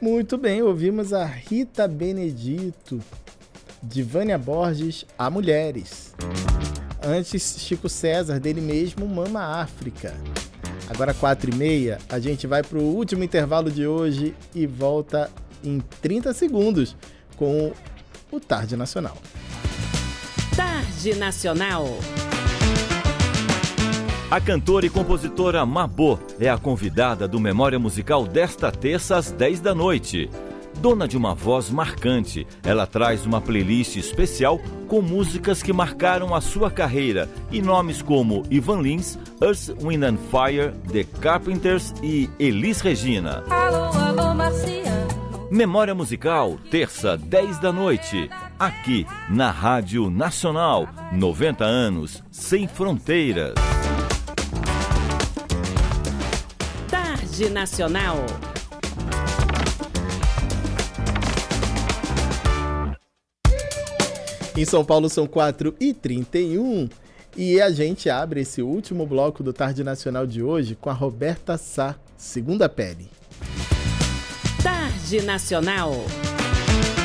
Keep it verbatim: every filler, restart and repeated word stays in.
Muito bem, ouvimos a Rita Benedito, de Vânia Borges, A Mulheres. Antes, Chico César, dele mesmo, Mama África. Agora, quatro e meia, a gente vai para o último intervalo de hoje e volta em trinta segundos com o Tarde Nacional. Tarde Nacional. A cantora e compositora Mabô é a convidada do Memória Musical desta terça às dez da noite. Dona de uma voz marcante, ela traz uma playlist especial com músicas que marcaram a sua carreira e nomes como Ivan Lins, Earth, Wind and Fire, The Carpenters e Elis Regina. Alô, alô, Marciano. Memória Musical, terça, dez da noite, aqui na Rádio Nacional, noventa anos, sem fronteiras. Tarde Nacional. Em São Paulo são quatro e trinta e um e a gente abre esse último bloco do Tarde Nacional de hoje com a Roberta Sá, Segunda Pele. Tarde Nacional.